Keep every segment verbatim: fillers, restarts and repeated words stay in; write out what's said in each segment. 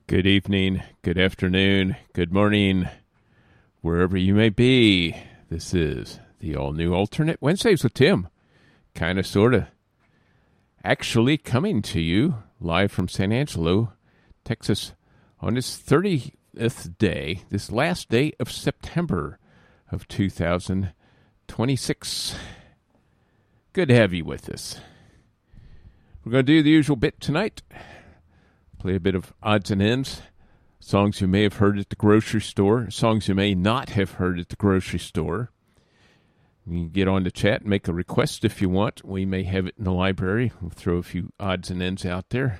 Good evening, good afternoon, good morning, wherever you may be. This is the all-new Alternate Wednesdays with Tim. Kind of, sort of. Actually coming to you live from San Angelo, Texas, on this thirtieth day, this last day of September of two thousand twenty-six. Good to have you with us. We're going to do the usual bit tonight. Play a bit of odds and ends, songs you may have heard at the grocery store, songs you may not have heard at the grocery store. You can get on the chat and make a request if you want. We may have it in the library. We'll throw a few odds and ends out there.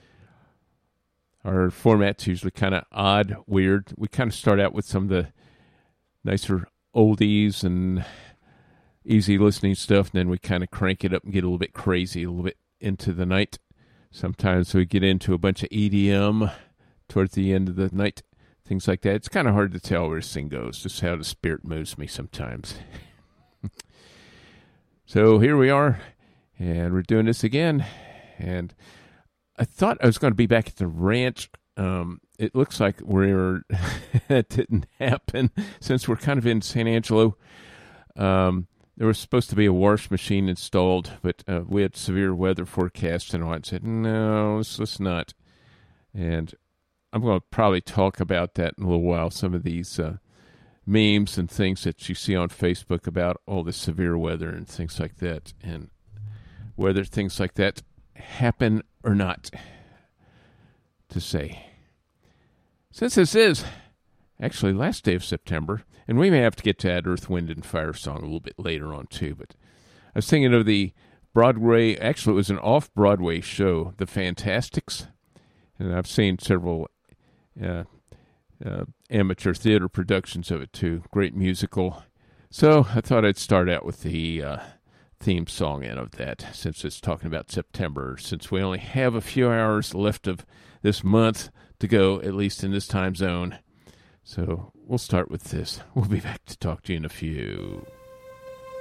Our format's usually kind of odd, weird. We kind of start out with some of the nicer oldies and easy listening stuff, and then we kind of crank it up and get a little bit crazy, a little bit into the night. Sometimes we get into a bunch of E D M towards the end of the night, things like that. It's kind of hard to tell where this thing goes, just how the spirit moves me sometimes. So here we are, and we're doing this again. And I thought I was going to be back at the ranch. Um, it looks like we're that didn't happen since we're kind of in San Angelo. Um, There was supposed to be a wash machine installed, but uh, we had severe weather forecast and all. I said, no, let's, let's not. And I'm going to probably talk about that in a little while, some of these uh, memes and things that you see on Facebook about all the severe weather and things like that, and whether things like that happen or not, to say. Since this is actually last day of September, and we may have to get to that Earth, Wind, and Fire song a little bit later on, too. But I was thinking of the Broadway, actually it was an off-Broadway show, The Fantastics. And I've seen several uh, uh, amateur theater productions of it, too. Great musical. So I thought I'd start out with the uh, theme song in of that, since it's talking about September, since we only have a few hours left of this month to go, at least in this time zone. So we'll start with this. We'll be back to talk to you in a few.